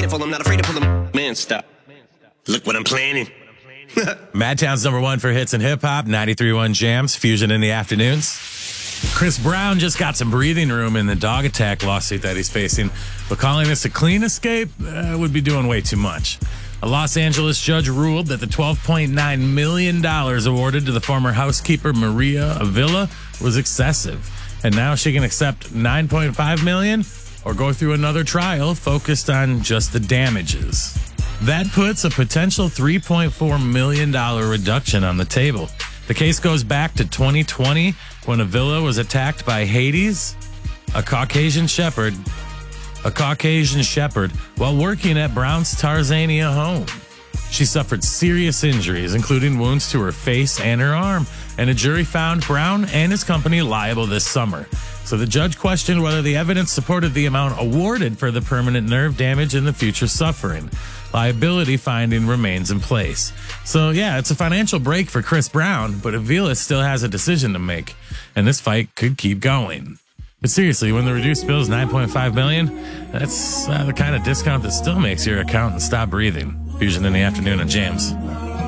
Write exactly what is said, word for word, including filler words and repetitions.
handful, I'm not afraid to pull them. Man, stop. Look what I'm planning. Madtown's number one for hits and hip hop, ninety-three point one Jams, Fusion in the afternoons. Chris Brown just got some breathing room in the dog attack lawsuit that he's facing, but calling this a clean escape uh, would be doing way too much. A Los Angeles judge ruled that the twelve point nine million dollars awarded to the former housekeeper Maria Avila was excessive, and now she can accept nine point five million dollars or go through another trial focused on just the damages. That puts a potential three point four million dollars reduction on the table. The case goes back to twenty twenty when Avila was attacked by Hades, a Caucasian shepherd, a Caucasian shepherd while working at Brown's Tarzania home. She suffered serious injuries, including wounds to her face and her arm, and a jury found Brown and his company liable this summer. So the judge questioned whether the evidence supported the amount awarded for the permanent nerve damage and the future suffering. Liability finding remains in place. So yeah, it's a financial break for Chris Brown, but Avila still has a decision to make, and this fight could keep going. But seriously, when the reduced bill is nine point five million dollars, that's uh, the kind of discount that still makes your accountant stop breathing. Fusion in the afternoon on Jams.